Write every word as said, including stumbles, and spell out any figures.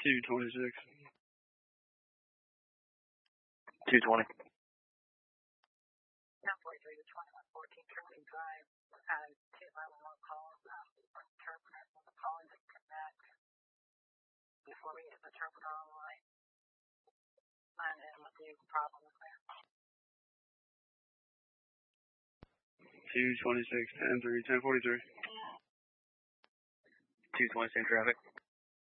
two twenty-six. two twenty. ten forty-three to twenty-one fourteen Trinity Drive. Uh, two nine one one calls. Um, interpreter on the calling to connect before we get the interpreter online. And then what the problem is there. two twenty-six, ten three, ten forty-three. two twenty, same traffic.